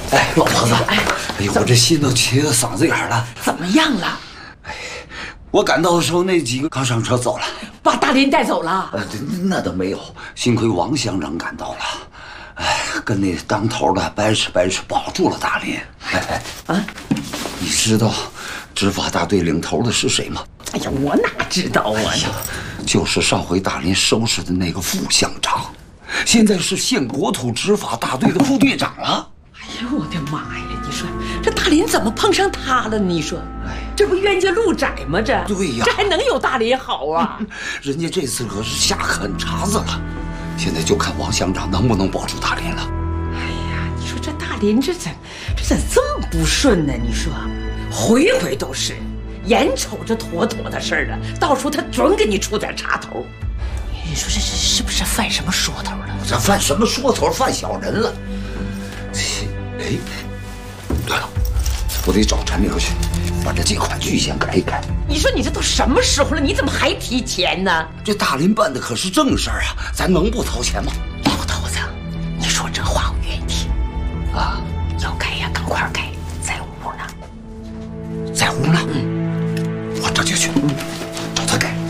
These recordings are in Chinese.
哎，老婆子，哎呦，我这心都提到嗓子眼了。 怎么样了？ 我赶到的时候，那几个刚上车走了， 把大林带走了。 那倒没有，幸亏王乡长赶到了，哎，跟那当头的掰扯保住了大林。哎，你知道执法大队领头的是谁吗？ 哎呀，我哪知道啊！ 哎呀，就是上回大林收拾的那个副乡长，现在是县国土执法大队的副队长了。 哎呦，我的妈呀！你说这大林怎么碰上他了？你说，这不冤家路窄吗？这对呀， 这还能有大林好啊？ 人家这次可是下狠茬子了，现在就看王乡长能不能保住大林了。 哎呀，你说这大林这咋这么不顺呢？你说，回回都是眼瞅着妥的事儿了，到时候他准给你出点插头。你说这是不是犯什么说头了？ 这犯什么说头？犯小人了。哎，对了，我得找陈玲去，把这借款据先改一改。 你说你这都什么时候了，你怎么还提钱呢？ 这大林办的可是正事儿啊，咱能不掏钱吗？ 老头子，你说这话我愿意听啊，要改呀，赶快改，在屋呢， 在屋呢。我这就去，找他改。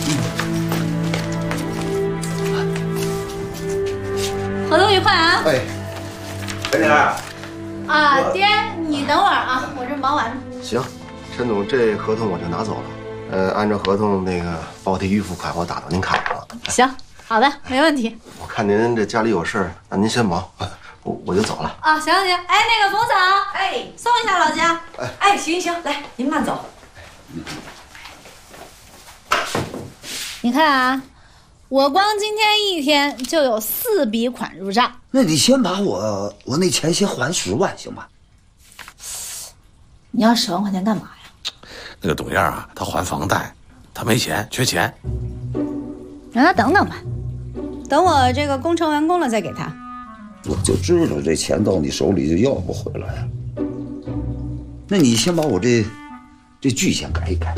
合同愉快啊！ 哎，陈玲啊， 爹，你等会儿啊，我这忙完了。 行，陈总，这合同我就拿走了。按照合同那个包提预付款我打到您卡上了。 行，好的，没问题。 我看您这家里有事儿，那您先忙，我就走了。 啊，行。哎，那个冯嫂， 哎， 送一下老家。 哎，行，来，您慢走。 你看啊，我光今天一天就有4笔款入账。 那你先把我那钱先还10万，行吗？ 你要10万块钱干嘛呀？ 那个董燕啊，他还房贷，他没钱，缺钱。 让他等等吧，等我这个工程完工了再给他。 我就知道这钱到你手里就要不回来。那你先把我这据先改一改。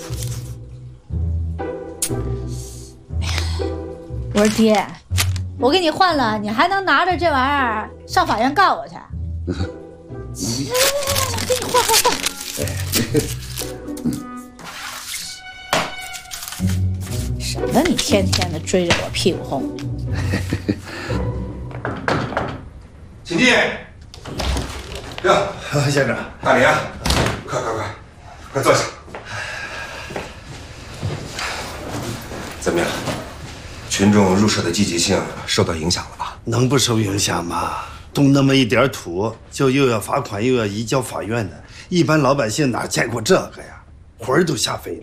我说爹，我给你换了，你还能拿着这玩意儿上法院告我去？来，我给你换。什么？你天天的追着我屁股后面？ 请进。哟， 先生， 大林啊，快坐下。怎么样？群众入社的积极性受到影响了吧？ 能不受影响吗？动那么一点土，就又要罚款又要移交法院的，一般老百姓哪见过这个呀？魂儿都吓飞了。